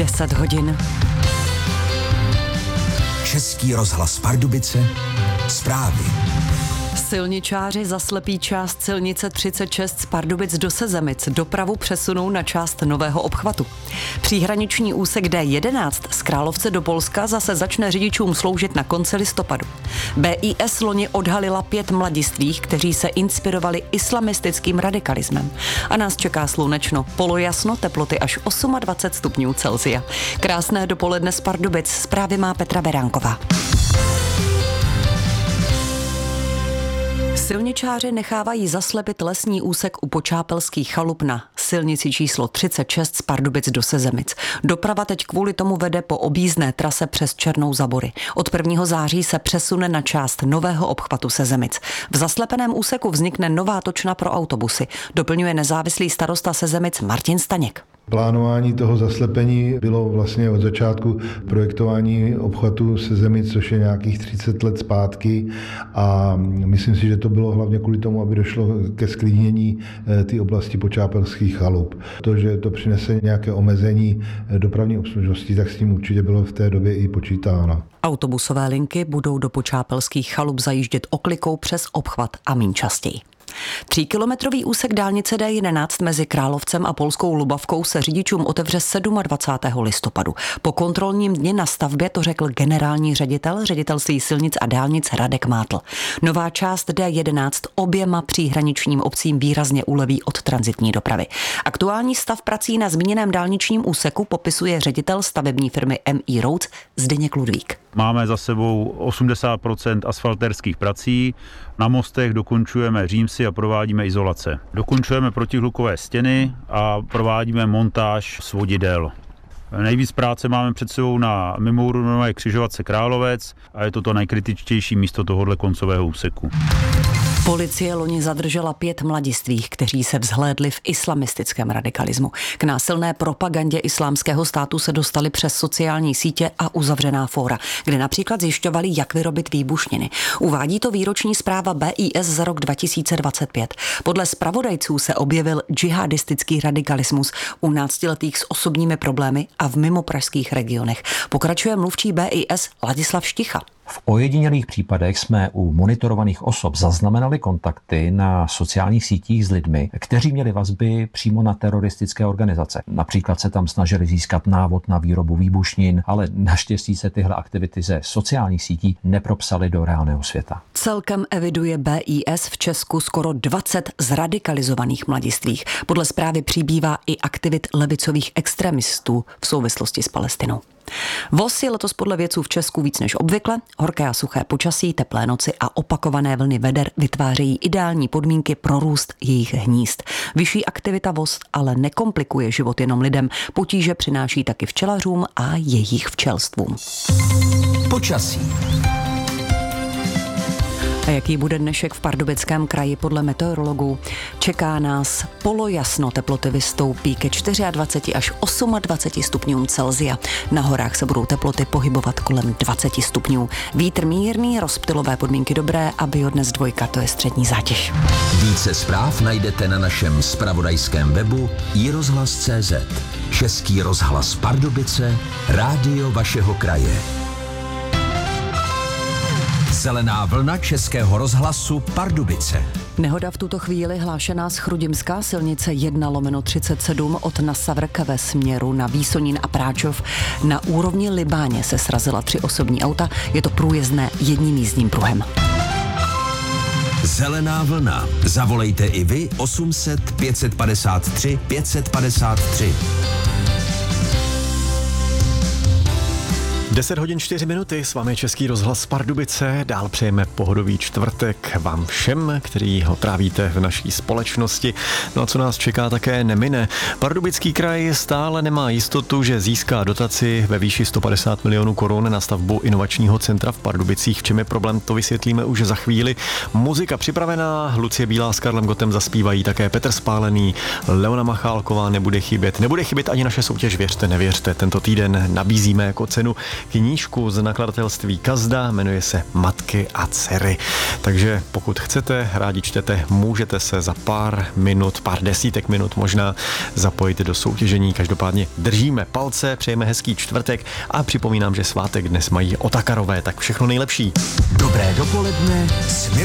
10 hodin. Český rozhlas Pardubice, zprávy. Silničáři zaslepí část silnice 36 z Pardubic do Sezemic. Dopravu přesunou na část nového obchvatu. Příhraniční úsek D11 z Královce do Polska zase začne řidičům sloužit na konci listopadu. BIS loni odhalila 5 mladistvých, kteří se inspirovali islamistickým radikalismem. A nás čeká slunečno, polojasno, teploty až 28 stupňů Celsia. Krásné dopoledne z Pardubic, zprávy má Petra Beránková. Silničáři nechávají zaslepit lesní úsek u Počápelských chalup na silnici číslo 36 z Pardubic do Sezemic. Doprava teď kvůli tomu vede po objízdné trase přes Černou Zabory. Od 1. září se přesune na část nového obchvatu Sezemic. V zaslepeném úseku vznikne nová točna pro autobusy, doplňuje nezávislý starosta Sezemic Martin Staněk. Plánování toho zaslepení bylo vlastně od začátku projektování obchvatu Sezemic, což je nějakých 30 let zpátky, a myslím si, že to bylo hlavně kvůli tomu, aby došlo ke sklidnění té oblasti Počápelských chalup. To, že to přinese nějaké omezení dopravní obslužnosti, tak s tím určitě bylo v té době i počítáno. Autobusové linky budou do Počápelských chalup zajíždět oklikou přes obchvat a míň častěji. 3kilometrový úsek dálnice D11 mezi Královcem a Polskou Lubavkou se řidičům otevře 27. listopadu. Po kontrolním dni na stavbě to řekl generální ředitel Ředitelství silnic a dálnic Radek Mátl. Nová část D11 oběma příhraničním obcím výrazně uleví od tranzitní dopravy. Aktuální stav prací na zmíněném dálničním úseku popisuje ředitel stavební firmy MI Roads Zdeněk Ludvík. Máme za sebou 80% asfaltérských prací, na mostech dokončujeme římsy a provádíme izolace. Dokončujeme protihlukové stěny a provádíme montáž svodidel. Nejvíc práce máme před sebou na mimoúrovňové křižovatce Královec a je to nejkritičtější místo tohohle koncového úseku. Policie loni zadržela 5 mladistvých, kteří se vzhlédli v islamistickém radikalismu. K násilné propagandě islámského státu se dostali přes sociální sítě a uzavřená fóra, kde například zjišťovali, jak vyrobit výbušniny. Uvádí to výroční zpráva BIS za rok 2025. Podle zpravodajců se objevil džihadistický radikalismus u náctiletých s osobními problémy a v mimopražských regionech. Pokračuje mluvčí BIS Ladislav Šticha. V ojedinělých případech jsme u monitorovaných osob zaznamenali kontakty na sociálních sítích s lidmi, kteří měli vazby přímo na teroristické organizace. Například se tam snažili získat návod na výrobu výbušnin, ale naštěstí se tyhle aktivity ze sociálních sítí nepropsaly do reálného světa. Celkem eviduje BIS v Česku skoro 20 zradikalizovaných mladistvých. Podle zprávy přibývá i aktivit levicových extremistů v souvislosti s Palestinou. Voz je letos podle vědců v Česku víc než obvykle. Horké a suché počasí, teplé noci a opakované vlny veder vytvářejí ideální podmínky pro růst jejich hnízd. Vyšší aktivita voz ale nekomplikuje život jenom lidem. Potíže přináší taky včelařům a jejich včelstvům. Počasí. A jaký bude dnešek v Pardubickém kraji podle meteorologů? Čeká nás polojasno, teploty vystoupí ke 24 až 28 stupňům Celsia. Na horách se budou teploty pohybovat kolem 20 stupňů. Vítr mírný, rozptylové podmínky dobré a Biodnes 2, to je střední zátěž. Více zpráv najdete na našem zpravodajském webu iRozhlas.cz. Český rozhlas Pardubice, rádio vašeho kraje. Zelená vlna Českého rozhlasu Pardubice. Nehoda v tuto chvíli hlášená z Chrudimská silnice 1/37 od Nasavrk ve směru na Výsonín a Práčov. Na úrovni Libáně se srazila 3 osobní auta. Je to průjezdné jedním jízdním pruhem. Zelená vlna. Zavolejte i vy 800 553 553. 10 hodin 4 minuty, s vámi Český rozhlas Pardubice. Dál přejeme pohodový čtvrtek vám všem, který ho trávíte v naší společnosti. No a co nás čeká, také nemine. Pardubický kraj stále nemá jistotu, že získá dotaci ve výši 150 milionů korun na stavbu inovačního centra v Pardubicích. V čem je problém, to vysvětlíme už za chvíli. Muzika připravená, Lucie Bílá s Karlem Gottem zaspívají, také Petr Spálený, Leona Machálková nebude chybět. Nebude chybět ani naše soutěž Věřte, nevěřte. Tento týden nabízíme jako cenu knížku z nakladatelství Kazda, jmenuje se Matky a dcery. Takže pokud chcete, rádi čtete, můžete se za pár desítek minut možná zapojit do soutěžení. Každopádně držíme palce, přejeme hezký čtvrtek a připomínám, že svátek dnes mají Otakarové, tak všechno nejlepší. Dobré dopoledne s